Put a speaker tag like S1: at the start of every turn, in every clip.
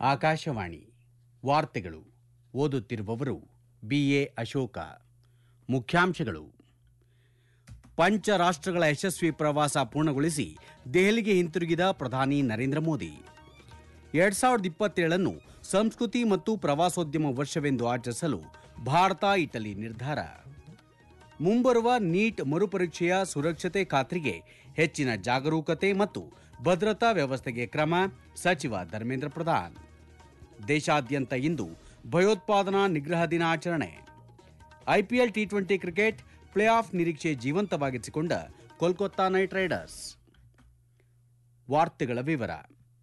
S1: ಆಕಾಶವಾಣಿ ವಾರ್ತೆಗಳು ಓದುತ್ತಿರುವವರು ಬಿಎ ಅಶೋಕ. ಮುಖ್ಯಾಂಶಗಳು: ಪಂಚ ರಾಷ್ಟ್ರಗಳ ಯಶಸ್ವಿ ಪ್ರವಾಸ ಪೂರ್ಣಗೊಳಿಸಿ ದೆಹಲಿಗೆ ಹಿಂತಿರುಗಿದ ಪ್ರಧಾನಿ ನರೇಂದ್ರ ಮೋದಿ. 2027 ಸಂಸ್ಕೃತಿ ಮತ್ತು ಪ್ರವಾಸೋದ್ಯಮ ವರ್ಷವೆಂದು ಆಚರಿಸಲು ಭಾರತ ಇಟಲಿ ನಿರ್ಧಾರ. ಮುಂಬರುವ ನೀಟ್ ಮರುಪರೀಕ್ಷೆಯ ಸುರಕ್ಷತೆ ಖಾತ್ರಿಗೆ ಹೆಚ್ಚಿನ ಜಾಗರೂಕತೆ ಮತ್ತು ಭದ್ರತಾ ವ್ಯವಸ್ಥೆಗೆ ಕ್ರಮ, ಸಚಿವ ಧರ್ಮೇಂದ್ರ ಪ್ರಧಾನ್. ದೇಶಾದ್ಯಂತ ಇಂದು ಭಯೋತ್ಪಾದನಾ ನಿಗ್ರಹ ದಿನಾಚರಣೆ. IPL T20 cricket play of ನಿರೀಕ್ಷೆ ಜೀವಂತವಾಗಿಸಿಕೊಂಡ ಕೋಲ್ಕತ್ತಾ ನೈಟ್ ರೈಡರ್ಸ್. ವಾರ್ತೆಗಳ ವಿವರ.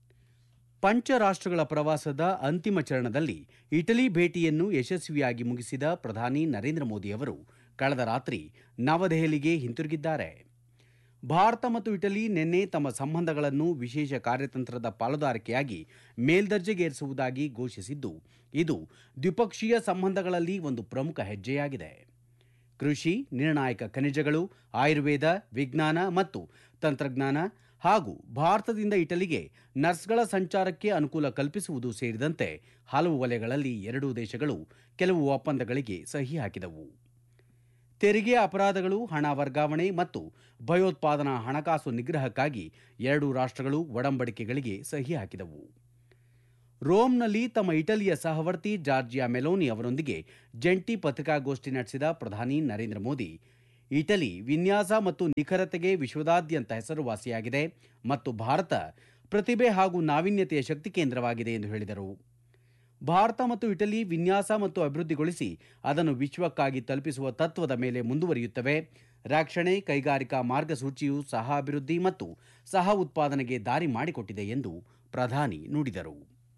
S1: ಪಂಚ ರಾಷ್ಟ್ರಗಳ ಪ್ರವಾಸದ ಅಂತಿಮ ಚರಣದಲ್ಲಿ ಇಟಲಿ ಭೇಟಿಯನ್ನು ಯಶಸ್ವಿಯಾಗಿ ಮುಗಿಸಿದ ಪ್ರಧಾನಿ ನರೇಂದ್ರ ಮೋದಿ ಅವರು ಕಳೆದ ರಾತ್ರಿ ನವದೆಹಲಿಗೆ ಹಿಂತಿರುಗಿದ್ದಾರೆ. ಭಾರತ ಮತ್ತು ಇಟಲಿ ನಿನ್ನೆ ತಮ್ಮ ಸಂಬಂಧಗಳನ್ನು ವಿಶೇಷ ಕಾರ್ಯತಂತ್ರದ ಪಾಲುದಾರಿಕೆಯಾಗಿ ಮೇಲ್ದರ್ಜೆಗೇರಿಸುವುದಾಗಿ ಘೋಷಿಸಿದ್ದು, ಇದು ದ್ವಿಪಕ್ಷೀಯ ಸಂಬಂಧಗಳಲ್ಲಿ ಒಂದು ಪ್ರಮುಖ ಹೆಜ್ಜೆಯಾಗಿದೆ. ಕೃಷಿ, ನಿರ್ಣಾಯಕ ಖನಿಜಗಳು, ಆಯುರ್ವೇದ, ವಿಜ್ಞಾನ ಮತ್ತು ತಂತ್ರಜ್ಞಾನ ಹಾಗೂ ಭಾರತದಿಂದ ಇಟಲಿಗೆ ನರ್ಸ್ಗಳ ಸಂಚಾರಕ್ಕೆ ಅನುಕೂಲ ಕಲ್ಪಿಸುವುದು ಸೇರಿದಂತೆ ಹಲವು ವಲಯಗಳಲ್ಲಿ ಎರಡೂ ದೇಶಗಳು ಕೆಲವು ಒಪ್ಪಂದಗಳಿಗೆ ಸಹಿ ಹಾಕಿದವು. ತೆರಿಗೆ ಅಪರಾಧಗಳು, ಹಣ ವರ್ಗಾವಣೆ ಮತ್ತು ಭಯೋತ್ಪಾದನಾ ಹಣಕಾಸು ನಿಗ್ರಹಕ್ಕಾಗಿ ಎರಡೂ ರಾಷ್ಟ್ರಗಳು ಒಡಂಬಡಿಕೆಗಳಿಗೆ ಸಹಿ ಹಾಕಿದವು. ರೋಮ್ನಲ್ಲಿ ತಮ್ಮ ಇಟಲಿಯ ಸಹವರ್ತಿ ಜಾರ್ಜಿಯಾ ಮೆಲೋನಿ ಅವರೊಂದಿಗೆ ಜಂಟಿ ಪತ್ರಿಕಾಗೋಷ್ಠಿ ನಡೆಸಿದ ಪ್ರಧಾನಿ ನರೇಂದ್ರ ಮೋದಿ, ಇಟಲಿ ವಿನ್ಯಾಸ ಮತ್ತು ನಿಖರತೆಗೆ ವಿಶ್ವದಾದ್ಯಂತ ಹೆಸರುವಾಸಿಯಾಗಿದೆ ಮತ್ತು ಭಾರತ ಪ್ರತಿಭೆ ಹಾಗೂ ನಾವೀನ್ಯತೆಯ ಶಕ್ತಿ ಕೇಂದ್ರವಾಗಿದೆ ಎಂದು ಹೇಳಿದರು. ಭಾರತ ಮತ್ತು ಇಟಲಿ ವಿನ್ಯಾಸ ಮತ್ತು ಅಭಿವೃದ್ಧಿಗೊಳಿಸಿ ಅದನ್ನು ವಿಶ್ವಕ್ಕಾಗಿ ತಲುಪಿಸುವ ತತ್ವದ ಮೇಲೆ ಮುಂದುವರಿಯುತ್ತವೆ. ರಕ್ಷಣೆ, ಕೈಗಾರಿಕಾ ಮಾರ್ಗಸೂಚಿಯು ಸಹ ಅಭಿವೃದ್ಧಿ ಮತ್ತು ಸಹ ಉತ್ಪಾದನೆಗೆ ದಾರಿ ಮಾಡಿಕೊಟ್ಟಿದೆ ಎಂದು ಪ್ರಧಾನಿ ನುಡಿದರು.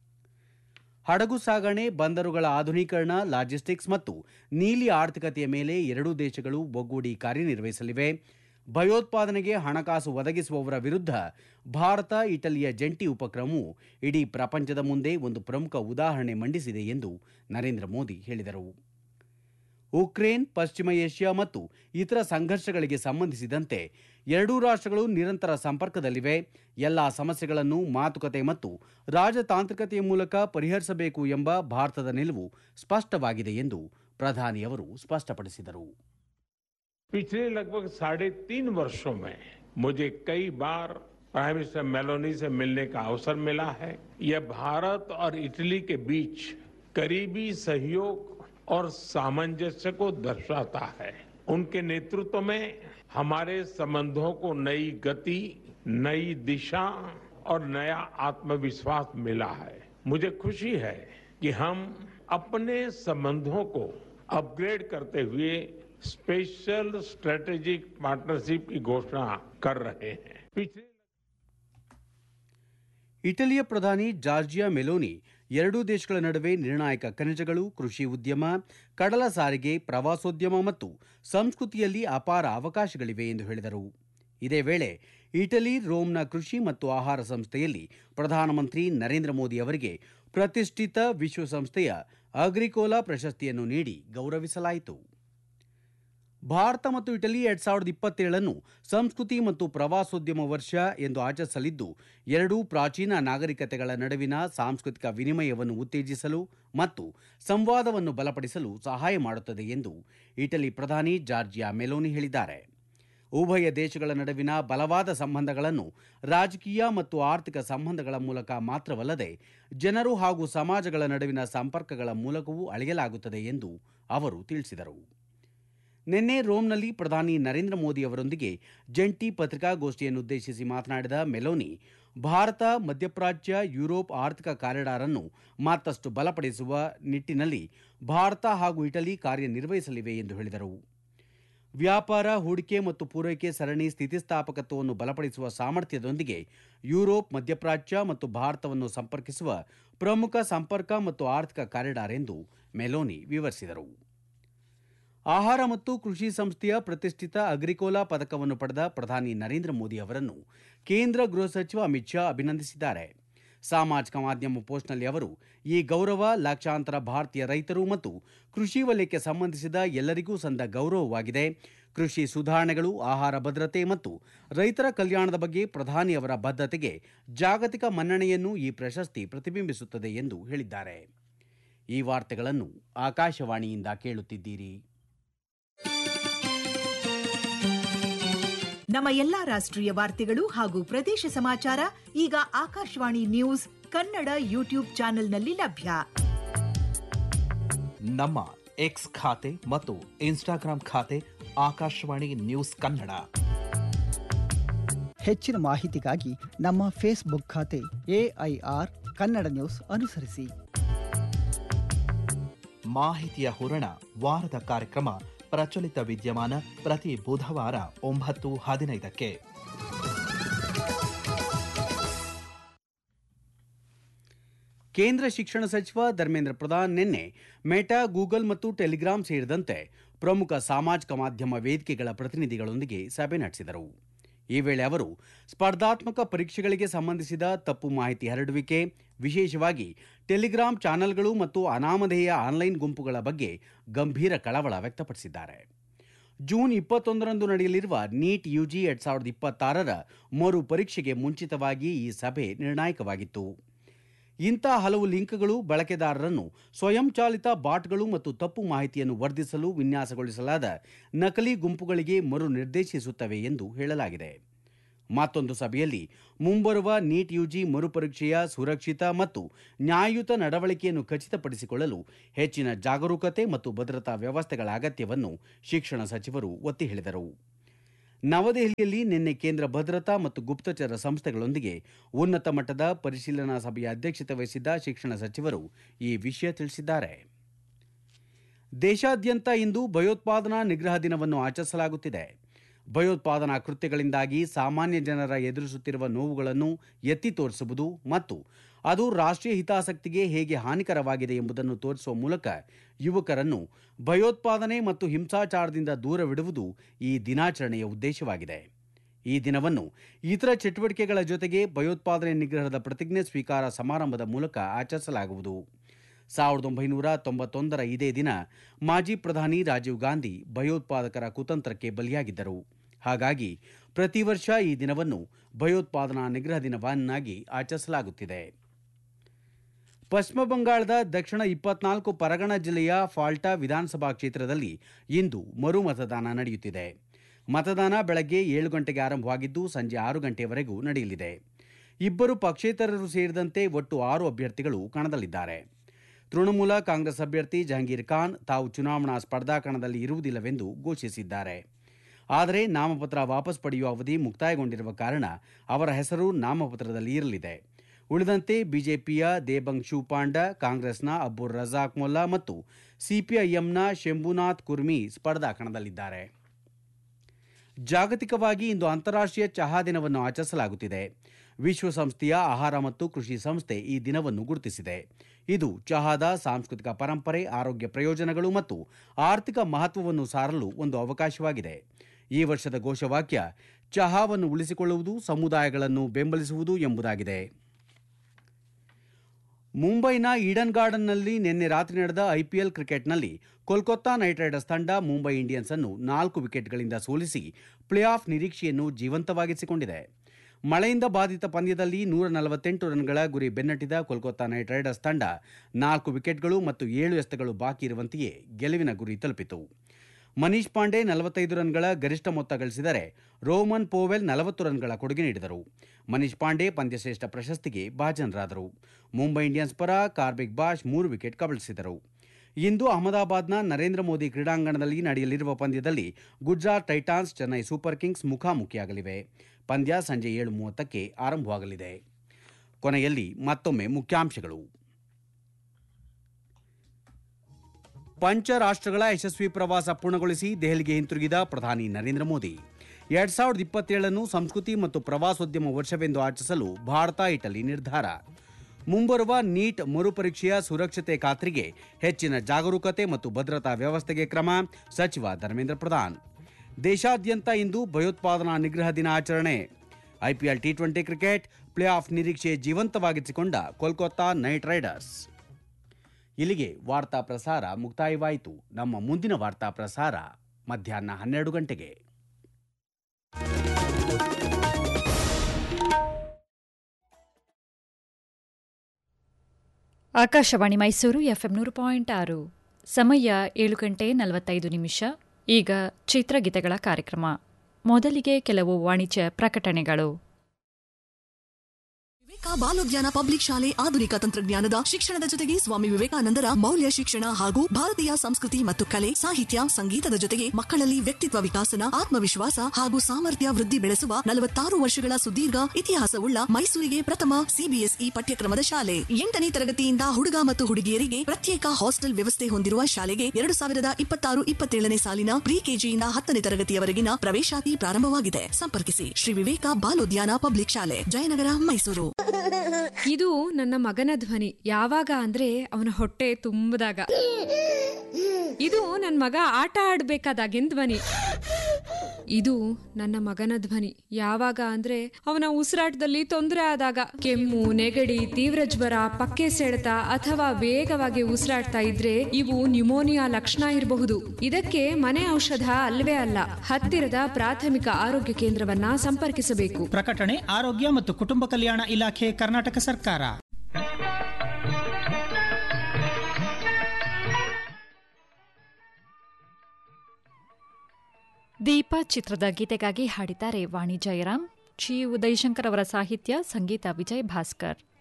S1: ಹಡಗು ಸಾಗಣೆ, ಬಂದರುಗಳ ಆಧುನೀಕರಣ, ಲಾಜಿಸ್ಟಿಕ್ಸ್ ಮತ್ತು ನೀಲಿ ಆರ್ಥಿಕತೆಯ ಮೇಲೆ ಎರಡೂ ದೇಶಗಳು ಒಗ್ಗೂಡಿ ಕಾರ್ಯನಿರ್ವಹಿಸಲಿವೆ. ಭಯೋತ್ಪಾದನೆಗೆ ಹಣಕಾಸು ಒದಗಿಸುವವರ ವಿರುದ್ಧ ಭಾರತ ಇಟಲಿಯ ಜಂಟಿ ಉಪಕ್ರಮವು ಇಡೀ ಪ್ರಪಂಚದ ಮುಂದೆ ಒಂದು ಪ್ರಮುಖ ಉದಾಹರಣೆ ಮಂಡಿಸಿದೆ ಎಂದು ನರೇಂದ್ರ ಮೋದಿ ಹೇಳಿದರು. ಉಕ್ರೇನ್, ಪಶ್ಚಿಮ ಏಷ್ಯಾ ಮತ್ತು ಇತರ ಸಂಘರ್ಷಗಳಿಗೆ ಸಂಬಂಧಿಸಿದಂತೆ ಎರಡೂ ರಾಷ್ಟ್ರಗಳು ನಿರಂತರ ಸಂಪರ್ಕದಲ್ಲಿವೆ. ಎಲ್ಲಾ ಸಮಸ್ಯೆಗಳನ್ನು ಮಾತುಕತೆ ಮತ್ತು ರಾಜತಾಂತ್ರಿಕತೆಯ ಮೂಲಕ ಪರಿಹರಿಸಬೇಕು ಎಂಬ ಭಾರತದ ನಿಲುವು ಸ್ಪಷ್ಟವಾಗಿದೆ ಎಂದು ಪ್ರಧಾನಿ ಅವರು ಸ್ಪಷ್ಟಪಡಿಸಿದರು.
S2: पिछले लगभग 3.5 वर्षों में मुझे कई बार प्राइम मिनिस्टर मेलोनी से मिलने का अवसर मिला है. यह भारत और इटली के बीच करीबी सहयोग और सामंजस्य को दर्शाता है. उनके नेतृत्व में हमारे संबंधों को नई गति, नई दिशा और नया आत्मविश्वास मिला है. मुझे खुशी है कि हम अपने संबंधों को अपग्रेड करते हुए स्पेशल स्ट्रेटेजिक पार्टनरशिप की घोषणा कर रहे हैं.
S1: ಇಟಲಿಯ ಪ್ರಧಾನಿ ಜಾರ್ಜಿಯಾ ಮೆಲೋನಿ ಎರಡೂ ದೇಶಗಳ ನಡುವೆ ನಿರ್ಣಾಯಕ ಖನಿಜಗಳು, ಕೃಷಿ ಉದ್ಯಮ, ಕಡಲ ಸಾರಿಗೆ, ಪ್ರವಾಸೋದ್ಯಮ ಮತ್ತು ಸಂಸ್ಕೃತಿಯಲ್ಲಿ ಅಪಾರ ಅವಕಾಶಗಳಿವೆ ಎಂದು ಹೇಳಿದರು. ಇದೇ ವೇಳೆ ಇಟಲಿ ರೋಮ್ನ ಕೃಷಿ ಮತ್ತು ಆಹಾರ ಸಂಸ್ಥೆಯಲ್ಲಿ ಪ್ರಧಾನಮಂತ್ರಿ ನರೇಂದ್ರ ಮೋದಿ ಅವರಿಗೆ ಪ್ರತಿಷ್ಠಿತ ವಿಶ್ವಸಂಸ್ಥೆಯ ಅಗ್ರಿಕೋಲಾ ಪ್ರಶಸ್ತಿಯನ್ನು ನೀಡಿ ಗೌರವಿಸಲಾಯಿತು. ಭಾರತ ಮತ್ತು ಇಟಲಿ 2027 ಸಂಸ್ಕೃತಿ ಮತ್ತು ಪ್ರವಾಸೋದ್ಯಮ ವರ್ಷ ಎಂದು ಆಚರಿಸಲಿದ್ದು, ಎರಡೂ ಪ್ರಾಚೀನ ನಾಗರಿಕತೆಗಳ ನಡುವಿನ ಸಾಂಸ್ಕೃತಿಕ ವಿನಿಮಯವನ್ನು ಉತ್ತೇಜಿಸಲು ಮತ್ತು ಸಂವಾದವನ್ನು ಬಲಪಡಿಸಲು ಸಹಾಯ ಮಾಡುತ್ತದೆ ಎಂದು ಇಟಲಿ ಪ್ರಧಾನಿ ಜಾರ್ಜಿಯಾ ಮೆಲೋನಿ ಹೇಳಿದ್ದಾರೆ. ಉಭಯ ದೇಶಗಳ ನಡುವಿನ ಬಲವಾದ ಸಂಬಂಧಗಳನ್ನು ರಾಜಕೀಯ ಮತ್ತು ಆರ್ಥಿಕ ಸಂಬಂಧಗಳ ಮೂಲಕ ಮಾತ್ರವಲ್ಲದೆ ಜನರು ಹಾಗೂ ಸಮಾಜಗಳ ನಡುವಿನ ಸಂಪರ್ಕಗಳ ಮೂಲಕವೂ ಅಳೆಯಲಾಗುತ್ತದೆ ಎಂದು ಅವರು ತಿಳಿಸಿದರು. ನಿನ್ನೆ ರೋಮ್ನಲ್ಲಿ ಪ್ರಧಾನಿ ನರೇಂದ್ರ ಮೋದಿ ಅವರೊಂದಿಗೆ ಜಂಟಿ ಪತ್ರಿಕಾಗೋಷ್ಠಿಯನ್ನುದ್ದೇಶಿಸಿ ಮಾತನಾಡಿದ ಮೆಲೋನಿ, ಭಾರತ ಮಧ್ಯಪ್ರಾಚ್ಯ ಯುರೋಪ್ ಆರ್ಥಿಕ ಕಾರಿಡಾರ್ ಅನ್ನು ಮತ್ತಷ್ಟು ಬಲಪಡಿಸುವ ನಿಟ್ಟಿನಲ್ಲಿ ಭಾರತ ಹಾಗೂ ಇಟಲಿ ಕಾರ್ಯನಿರ್ವಹಿಸಲಿವೆ ಎಂದು ಹೇಳಿದರು. ವ್ಯಾಪಾರ, ಹೂಡಿಕೆ ಮತ್ತು ಪೂರೈಕೆ ಸರಣಿ ಸ್ಥಿತಿಸ್ಥಾಪಕತ್ವವನ್ನು ಬಲಪಡಿಸುವ ಸಾಮರ್ಥ್ಯದೊಂದಿಗೆ ಯುರೋಪ್, ಮಧ್ಯಪ್ರಾಚ್ಯ ಮತ್ತು ಭಾರತವನ್ನು ಸಂಪರ್ಕಿಸುವ ಪ್ರಮುಖ ಸಂಪರ್ಕ ಮತ್ತು ಆರ್ಥಿಕ ಕಾರಿಡಾರ್ ಎಂದು ಮೆಲೋನಿ ವಿವರಿಸಿದರು. ಆಹಾರ ಮತ್ತು ಕೃಷಿ ಸಂಸ್ಥೆಯ ಪ್ರತಿಷ್ಠಿತ ಅಗ್ರಿಕೋಲಾ ಪದಕವನ್ನು ಪಡೆದ ಪ್ರಧಾನಿ ನರೇಂದ್ರ ಮೋದಿ ಅವರನ್ನು ಕೇಂದ್ರ ಗೃಹ ಸಚಿವ ಅಮಿತ್ ಶಾ ಅಭಿನಂದಿಸಿದ್ದಾರೆ. ಸಾಮಾಜಿಕ ಮಾಧ್ಯಮ ಪೋಸ್ಟ್ನಲ್ಲಿ ಅವರು ಈ ಗೌರವ ಲಕ್ಷಾಂತರ ಭಾರತೀಯ ರೈತರು ಮತ್ತು ಕೃಷಿ ವಲಯಕ್ಕೆ ಸಂಬಂಧಿಸಿದ ಎಲ್ಲರಿಗೂ ಸಂದ ಗೌರವವಾಗಿದೆ. ಕೃಷಿ ಸುಧಾರಣೆಗಳು, ಆಹಾರ ಭದ್ರತೆ ಮತ್ತು ರೈತರ ಕಲ್ಯಾಣದ ಬಗ್ಗೆ ಪ್ರಧಾನಿ ಅವರ ಬದ್ಧತೆಗೆ ಜಾಗತಿಕ ಮನ್ನಣೆಯನ್ನು ಈ ಪ್ರಶಸ್ತಿ ಪ್ರತಿಬಿಂಬಿಸುತ್ತದೆ ಎಂದು ಹೇಳಿದ್ದಾರೆ. ಈ ವಾರ್ತೆಗಳನ್ನು ಆಕಾಶವಾಣಿಯಿಂದ ಕೇಳುತ್ತಿದ್ದೀರಿ.
S3: ನಮ್ಮ ಎಲ್ಲಾ ರಾಷ್ಟ್ರೀಯ ವಾರ್ತೆಗಳು ಹಾಗೂ ಪ್ರದೇಶ ಸಮಾಚಾರ ಈಗ ಆಕಾಶವಾಣಿ ನ್ಯೂಸ್ ಕನ್ನಡ ಯೂಟ್ಯೂಬ್ ಚಾನೆಲ್ನಲ್ಲಿ ಲಭ್ಯ.
S4: ನಮ್ಮ ಎಕ್ಸ್ ಖಾತೆ ಮತ್ತು ಇನ್ಸ್ಟಾಗ್ರಾಂ ಖಾತೆ ಆಕಾಶವಾಣಿ ನ್ಯೂಸ್ ಕನ್ನಡ.
S5: ಹೆಚ್ಚಿನ ಮಾಹಿತಿಗಾಗಿ ನಮ್ಮ ಫೇಸ್ಬುಕ್ ಖಾತೆ AIR ಕನ್ನಡ ನ್ಯೂಸ್ ಅನುಸರಿಸಿ.
S4: ಮಾಹಿತಿಯ ಹೂರಣ ವಾರದ ಕಾರ್ಯಕ್ರಮ ಪ್ರಚಲಿತ ವಿದ್ಯಮಾನ ಪ್ರತಿ ಬುಧವಾರ 9:15ಕ್ಕೆ.
S1: ಕೇಂದ್ರ ಶಿಕ್ಷಣ ಸಚಿವ ಧರ್ಮೇಂದ್ರ ಪ್ರಧಾನ್ ನಿನ್ನೆ ಮೆಟಾ, ಗೂಗಲ್ ಮತ್ತು ಟೆಲಿಗ್ರಾಂ ಸೇರಿದಂತೆ ಪ್ರಮುಖ ಸಾಮಾಜಿಕ ಮಾಧ್ಯಮ ವೇದಿಕೆಗಳ ಪ್ರತಿನಿಧಿಗಳೊಂದಿಗೆ ಸಭೆ ನಡೆಸಿದರು. ಈ ವೇಳೆ ಅವರು ಸ್ಪರ್ಧಾತ್ಮಕ ಪರೀಕ್ಷೆಗಳಿಗೆ ಸಂಬಂಧಿಸಿದ ತಪ್ಪು ಮಾಹಿತಿ ಹರಡುವಿಕೆ, ವಿಶೇಷವಾಗಿ ಟೆಲಿಗ್ರಾಂ ಚಾನೆಲ್ಗಳು ಮತ್ತು ಅನಾಮಧೇಯ ಆನ್ಲೈನ್ ಗುಂಪುಗಳ ಬಗ್ಗೆ ಗಂಭೀರ ಕಳವಳ ವ್ಯಕ್ತಪಡಿಸಿದ್ದಾರೆ. ಜೂನ್ 21ರಂದು ನಡೆಯಲಿರುವ ನೀಟ್ UG 2026ರ ಮರು ಪರೀಕ್ಷೆಗೆ ಮುಂಚಿತವಾಗಿ ಈ ಸಭೆ ನಿರ್ಣಾಯಕವಾಗಿತ್ತು. ಇಂಥ ಹಲವು ಲಿಂಕ್ಗಳು ಬಳಕೆದಾರರನ್ನು ಸ್ವಯಂಚಾಲಿತ ಬಾಟ್ಗಳು ಮತ್ತು ತಪ್ಪು ಮಾಹಿತಿಯನ್ನು ವರ್ಧಿಸಲು ವಿನ್ಯಾಸಗೊಳಿಸಲಾದ ನಕಲಿ ಗುಂಪುಗಳಿಗೆ ಮರು ನಿರ್ದೇಶಿಸುತ್ತವೆ ಎಂದು ಹೇಳಲಾಗಿದೆ. ಮತ್ತೊಂದು ಸಭೆಯಲ್ಲಿ ಮುಂಬರುವ ನೀಟ್ UG ಮರುಪರೀಕ್ಷೆಯ ಸುರಕ್ಷಿತ ಮತ್ತು ನ್ಯಾಯಯುತ ನಡವಳಿಕೆಯನ್ನು ಖಚಿತಪಡಿಸಿಕೊಳ್ಳಲು ಹೆಚ್ಚಿನ ಜಾಗರೂಕತೆ ಮತ್ತು ಭದ್ರತಾ ವ್ಯವಸ್ಥೆಗಳ ಅಗತ್ಯವನ್ನು ಶಿಕ್ಷಣ ಸಚಿವರು ಒತ್ತಿ ಹೇಳಿದರು. ನವದೆಹಲಿಯಲ್ಲಿ ನಿನ್ನೆ ಕೇಂದ್ರ ಭದ್ರತಾ ಮತ್ತು ಗುಪ್ತಚರ ಸಂಸ್ಥೆಗಳೊಂದಿಗೆ ಉನ್ನತ ಮಟ್ಟದ ಪರಿಶೀಲನಾ ಸಭೆಯ ಅಧ್ಯಕ್ಷತೆ ವಹಿಸಿದ್ದ ಶಿಕ್ಷಣ ಸಚಿವರು ಈ ವಿಷಯ ತಿಳಿಸಿದ್ದಾರೆ. ದೇಶಾದ್ಯಂತ ಇಂದು ಭಯೋತ್ಪಾದನಾ ನಿಗ್ರಹ ದಿನವನ್ನು ಆಚರಿಸಲಾಗುತ್ತಿದೆ. ಭಯೋತ್ಪಾದನಾ ಕೃತ್ಯಗಳಿಂದಾಗಿ ಸಾಮಾನ್ಯ ಜನರ ಎದುರಿಸುತ್ತಿರುವ ನೋವುಗಳನ್ನು ಎತ್ತಿ ತೋರಿಸುವುದು ಮತ್ತು ಅದು ರಾಷ್ಟ್ರೀಯ ಹಿತಾಸಕ್ತಿಗೆ ಹೇಗೆ ಹಾನಿಕರವಾಗಿದೆ ಎಂಬುದನ್ನು ತೋರಿಸುವ ಮೂಲಕ ಯುವಕರನ್ನು ಭಯೋತ್ಪಾದನೆ ಮತ್ತು ಹಿಂಸಾಚಾರದಿಂದ ದೂರವಿಡುವುದು ಈ ದಿನಾಚರಣೆಯ ಉದ್ದೇಶವಾಗಿದೆ. ಈ ದಿನವನ್ನು ಇತರ ಚಟುವಟಿಕೆಗಳ ಜೊತೆಗೆ ಭಯೋತ್ಪಾದನೆ ನಿಗ್ರಹದ ಪ್ರತಿಜ್ಞೆ ಸ್ವೀಕಾರ ಸಮಾರಂಭದ ಮೂಲಕ ಆಚರಿಸಲಾಗುವುದು. 1991ರ ಇದೇ ದಿನ ಮಾಜಿ ಪ್ರಧಾನಿ ರಾಜೀವ್ ಗಾಂಧಿ ಭಯೋತ್ಪಾದಕರ ಕುತಂತ್ರಕ್ಕೆ ಬಲಿಯಾಗಿದ್ದರು. ಹಾಗಾಗಿ ಪ್ರತಿ ವರ್ಷ ಈ ದಿನವನ್ನು ಭಯೋತ್ಪಾದನಾ ನಿಗ್ರಹ ದಿನವನ್ನಾಗಿ ಆಚರಿಸಲಾಗುತ್ತಿದೆ. ಪಶ್ಚಿಮ ಬಂಗಾಳದ ದಕ್ಷಿಣ 24 ಪರಗಣ ಜಿಲ್ಲೆಯ ಫಾಲ್ಟಾ ವಿಧಾನಸಭಾ ಕ್ಷೇತ್ರದಲ್ಲಿ ಇಂದು ಮರು ಮತದಾನ ನಡೆಯುತ್ತಿದೆ. ಮತದಾನ ಬೆಳಗ್ಗೆ 7 ಗಂಟೆಗೆ ಆರಂಭವಾಗಿದ್ದು ಸಂಜೆ 6 ಗಂಟೆಯವರೆಗೂ ನಡೆಯಲಿದೆ. 2 ಪಕ್ಷೇತರರು ಸೇರಿದಂತೆ ಒಟ್ಟು 6 ಅಭ್ಯರ್ಥಿಗಳು ಕಣದಲ್ಲಿದ್ದಾರೆ. ತೃಣಮೂಲ ಕಾಂಗ್ರೆಸ್ ಅಭ್ಯರ್ಥಿ ಜಹಂಗೀರ್ ಖಾನ್ ತಾವು ಚುನಾವಣಾ ಸ್ಪರ್ಧಾ ಕಣದಲ್ಲಿ ಇರುವುದಿಲ್ಲವೆಂದು ಘೋಷಿಸಿದ್ದಾರೆ. ಆದರೆ ನಾಮಪತ್ರ ವಾಪಸ್ ಪಡೆಯುವ ಅವಧಿ ಮುಕ್ತಾಯಗೊಂಡಿರುವ ಕಾರಣ ಅವರ ಹೆಸರು ನಾಮಪತ್ರದಲ್ಲಿ ಇರಲಿದೆ. ಉಳಿದಂತೆ ಬಿಜೆಪಿಯ ದೇಬಂಗ್ ಪಾಂಡ, ಕಾಂಗ್ರೆಸ್ನ ಅಬ್ಬುರ್ ರಜಾಕ್ ಮೊಲ್ಲಾ ಮತ್ತು ಸಿಪಿಐಎಂನ ಶಂಭುನಾಥ್ ಕುರ್ಮಿ ಸ್ಪರ್ಧಾ ಕಣದಲ್ಲಿದ್ದಾರೆ. ಜಾಗತಿಕವಾಗಿ ಇಂದು ಅಂತಾರಾಷ್ಟ್ರೀಯ ಚಹಾ ದಿನವನ್ನು ಆಚರಿಸಲಾಗುತ್ತಿದೆ. ವಿಶ್ವಸಂಸ್ಥೆಯ ಆಹಾರ ಮತ್ತು ಕೃಷಿ ಸಂಸ್ಥೆ ಈ ದಿನವನ್ನು ಗುರುತಿಸಿದೆ. ಇದು ಚಹಾದ ಸಾಂಸ್ಕೃತಿಕ ಪರಂಪರೆ, ಆರೋಗ್ಯ ಪ್ರಯೋಜನಗಳು ಮತ್ತು ಆರ್ಥಿಕ ಮಹತ್ವವನ್ನು ಸಾರಲು ಒಂದು ಅವಕಾಶವಾಗಿದೆ. ಈ ವರ್ಷದ ಘೋಷವಾಕ್ಯ ಚಹಾವನ್ನು ಉಳಿಸಿಕೊಳ್ಳುವುದು, ಸಮುದಾಯಗಳನ್ನು ಬೆಂಬಲಿಸುವುದು ಎಂಬುದಾಗಿದೆ. ಮುಂಬೈನ ಈಡನ್ ಗಾರ್ಡನ್ನಲ್ಲಿ ನಿನ್ನೆ ರಾತ್ರಿ ನಡೆದ IPL ಕ್ರಿಕೆಟ್ನಲ್ಲಿ ಕೋಲ್ಕತ್ತಾ ನೈಟ್ ರೈಡರ್ಸ್ ತಂಡ ಮುಂಬೈ ಇಂಡಿಯನ್ಸ್ ಅನ್ನು 4 ವಿಕೆಟ್ಗಳಿಂದ ಸೋಲಿಸಿ ಪ್ಲೇ ಆಫ್ ನಿರೀಕ್ಷೆಯನ್ನು ಜೀವಂತವಾಗಿಸಿಕೊಂಡಿದೆ. ಮಳೆಯಿಂದ ಬಾಧಿತ ಪಂದ್ಯದಲ್ಲಿ 148 ರನ್ಗಳ ಗುರಿ ಬೆನ್ನಟ್ಟಿದ ಕೋಲ್ಕತ್ತಾ ನೈಟ್ ರೈಡರ್ಸ್ ತಂಡ 4 ವಿಕೆಟ್ಗಳು ಮತ್ತು 7 ಎಸೆತಗಳು ಬಾಕಿ ಇರುವಂತೆಯೇ ಗೆಲುವಿನ ಗುರಿ ತಲುಪಿತು. ಮನೀಶ್ ಪಾಂಡೆ 45 ರನ್ಗಳ ಗರಿಷ್ಠ ಮೊತ್ತ ಗಳಿಸಿದರೆ ರೋಮನ್ ಪೋವೆಲ್ 40 ರನ್ಗಳ ಕೊಡುಗೆ ನೀಡಿದರು. ಮನೀಶ್ ಪಾಂಡೆ ಪಂದ್ಯಶ್ರೇಷ್ಠ ಪ್ರಶಸ್ತಿಗೆ ಭಾಜನರಾದರು. ಮುಂಬೈ ಇಂಡಿಯನ್ಸ್ ಪರ ಕಾರ್ಬಿಕ್ ಬಾಷ್ 3 ವಿಕೆಟ್ ಕಬಳಿಸಿದರು. ಇಂದು ಅಹಮದಾಬಾದ್ನ ನರೇಂದ್ರ ಮೋದಿ ಕ್ರೀಡಾಂಗಣದಲ್ಲಿ ನಡೆಯಲಿರುವ ಪಂದ್ಯದಲ್ಲಿ Gujarat Titans Chennai super Kings ಮುಖಾಮುಖಿಯಾಗಲಿವೆ. ಪಂದ್ಯ ಸಂಜೆ 7:30ಕ್ಕೆ ಆರಂಭವಾಗಲಿದೆ. ಕೊನೆಯಲ್ಲಿ ಮತ್ತೊಮ್ಮೆ ಮುಖ್ಯಾಂಶಗಳು. ಪಂಚ ರಾಷ್ಟ್ರಗಳ ಯಶಸ್ವಿ ಪ್ರವಾಸ ಪೂರ್ಣಗೊಳಿಸಿ ದೆಹಲಿಗೆ ಹಿಂತಿರುಗಿದ ಪ್ರಧಾನಿ ನರೇಂದ್ರ ಮೋದಿ. 2027 ಸಂಸ್ಕೃತಿ ಮತ್ತು ಪ್ರವಾಸೋದ್ಯಮ ವರ್ಷವೆಂದು ಆಚರಿಸಲು ಭಾರತ ಇಟಲಿ ನಿರ್ಧಾರ. ಮುಂಬರುವ ನೀಟ್ ಮರುಪರೀಕ್ಷೆಯ ಸುರಕ್ಷತೆ ಖಾತ್ರಿಗೆ ಹೆಚ್ಚಿನ ಜಾಗರೂಕತೆ ಮತ್ತು ಭದ್ರತಾ ವ್ಯವಸ್ಥೆಗೆ ಕ್ರಮ, ಸಚಿವ ಧರ್ಮೇಂದ್ರ ಪ್ರಧಾನ್. ದೇಶಾದ್ಯಂತ ಇಂದು ಭಯೋತ್ಪಾದನಾ ನಿಗ್ರಹ ದಿನ ಆಚರಣೆ. IPL T20 cricket play of ನಿರೀಕ್ಷೆ ಜೀವಂತವಾಗಿಸಿಕೊಂಡ ಕೋಲ್ಕತ್ತಾ ನೈಟ್ ರೈಡರ್ಸ್. ಇಲ್ಲಿಗೆ ವಾರ್ತಾ ಪ್ರಸಾರ ಮುಕ್ತಾಯವಾಯಿತು. ನಮ್ಮ ಮುಂದಿನ ವಾರ್ತಾ ಪ್ರಸಾರ ಮಧ್ಯಾಹ್ನ 12 ಗಂಟೆಗೆ.
S6: ಆಕಾಶವಾಣಿ ಮೈಸೂರು ಎಫ್ಎಂ 100.6. ಸಮಯ 7:45. ಈಗ ಚಿತ್ರಗೀತೆಗಳ ಕಾರ್ಯಕ್ರಮ. ಮೊದಲಿಗೆ ಕೆಲವು ವಾಣಿಜ್ಯ ಪ್ರಕಟಣೆಗಳು.
S7: ವಿವೇಕ ಬಾಲೋದ್ಯಾನ ಪಬ್ಲಿಕ್ ಶಾಲೆ ಆಧುನಿಕ ತಂತ್ರಜ್ಞಾನದ ಶಿಕ್ಷಣದ ಜೊತೆಗೆ ಸ್ವಾಮಿ ವಿವೇಕಾನಂದರ ಮೌಲ್ಯ ಶಿಕ್ಷಣ ಹಾಗೂ ಭಾರತೀಯ ಸಂಸ್ಕೃತಿ ಮತ್ತು ಕಲೆ, ಸಾಹಿತ್ಯ, ಸಂಗೀತದ ಜೊತೆಗೆ ಮಕ್ಕಳಲ್ಲಿ ವ್ಯಕ್ತಿತ್ವ ವಿಕಾಸನ, ಆತ್ಮವಿಶ್ವಾಸ ಹಾಗೂ ಸಾಮರ್ಥ್ಯ ವೃದ್ಧಿ ಬೆಳೆಸುವ 46 ವರ್ಷಗಳ ಸುದೀರ್ಘ ಇತಿಹಾಸವುಳ್ಳ ಮೈಸೂರಿಗೆ ಪ್ರಥಮ ಸಿಬಿಎಸ್ಇ ಪಠ್ಯಕ್ರಮದ ಶಾಲೆ. 8ನೇ ತರಗತಿಯಿಂದ ಹುಡುಗ ಮತ್ತು ಹುಡುಗಿಯರಿಗೆ ಪ್ರತ್ಯೇಕ ಹಾಸ್ಟೆಲ್ ವ್ಯವಸ್ಥೆ ಹೊಂದಿರುವ ಶಾಲೆಗೆ 2026-27ನೇ ಸಾಲಿನ ಪ್ರಿ ಕೆಜಿಯಿಂದ 10ನೇ ತರಗತಿಯವರೆಗಿನ ಪ್ರವೇಶಾತಿ ಪ್ರಾರಂಭವಾಗಿದೆ. ಸಂಪರ್ಕಿಸಿ ಶ್ರೀ ವಿವೇಕ ಬಾಲೋದ್ಯಾನ ಪಬ್ಲಿಕ್ ಶಾಲೆ, ಜಯನಗರ, ಮೈಸೂರು.
S8: ಇದು ನನ್ನ ಮಗನ ಧ್ವನಿ. ಯಾವಾಗ ಅಂದ್ರೆ ಅವನ ಹೊಟ್ಟೆ ತುಂಬದಾಗ. ಇದು ನನ್ನ ಮಗ ಆಟ ಆಡ್ಬೇಕಾದಾಗಿನ ಧ್ವನಿ. ಇದು ನನ್ನ ಮಗನ ಧ್ವನಿ. ಯಾವಾಗ ಅಂದ್ರೆ ಅವನ ಉಸಿರಾಟದಲ್ಲಿ ತೊಂದರೆ ಆದಾಗ, ಕೆಮ್ಮು, ನೆಗಡಿ, ತೀವ್ರ ಜ್ವರ, ಪಕ್ಕೆ ಸೆಳೆತ ಅಥವಾ ವೇಗವಾಗಿ ಉಸಿರಾಡ್ತಾ ಇದ್ರೆ ಇವು ನ್ಯುಮೋನಿಯಾ ಲಕ್ಷಣ ಇರಬಹುದು. ಇದಕ್ಕೆ ಮನೆ ಔಷಧ ಅಲ್ವೇ ಅಲ್ಲ. ಹತ್ತಿರದ ಪ್ರಾಥಮಿಕ ಆರೋಗ್ಯ ಕೇಂದ್ರವನ್ನ ಸಂಪರ್ಕಿಸಬೇಕು.
S9: ಪ್ರಕಟಣೆ ಆರೋಗ್ಯ ಮತ್ತು ಕುಟುಂಬ ಕಲ್ಯಾಣ ಇಲಾಖೆ, ಕರ್ನಾಟಕ ಸರ್ಕಾರ.
S6: ದೀಪ ಚಿತ್ರದ ಗೀತೆಗಾಗಿ ಹಾಡಿದ್ದಾರೆ ವಾಣಿ ಜಯರಾಮ್. ಚಿ ಉದಯಶಂಕರ್ ಅವರ ಸಾಹಿತ್ಯ, ಸಂಗೀತ ವಿಜಯ್ ಭಾಸ್ಕರ್.